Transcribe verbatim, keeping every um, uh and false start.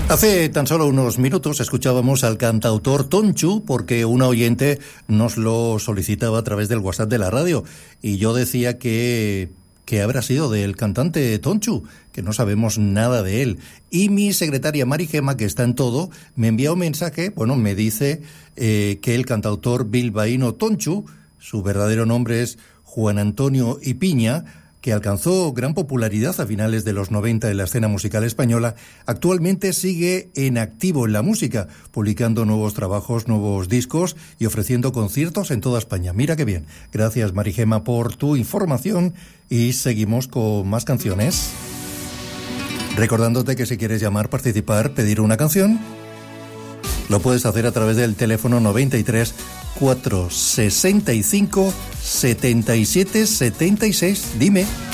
Hace tan solo unos minutos escuchábamos al cantautor Tonchu porque una oyente nos lo solicitaba a través del WhatsApp de la radio y yo decía que que habrá sido del cantante Tonchu, que no sabemos nada de él. Y mi secretaria Mari Gema, que está en todo, me envía un mensaje, bueno, me dice eh, que el cantautor bilbaíno Tonchu, su verdadero nombre es Juan Antonio Ipiña, que alcanzó gran popularidad a finales de los noventa en la escena musical española, actualmente sigue en activo en la música, publicando nuevos trabajos, nuevos discos y ofreciendo conciertos en toda España. Mira qué bien. Gracias, Marijema, por tu información y seguimos con más canciones. Recordándote que si quieres llamar, participar, pedir una canción, lo puedes hacer a través del teléfono noventa y tres, cuatrocientos sesenta y cinco, setenta y siete setenta y seis. Dime.